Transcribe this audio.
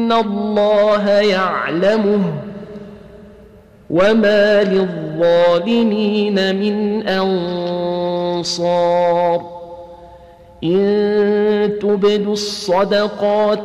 إن الله يعلمه وما للظالمين من أنصار إن تبدوا الصدقات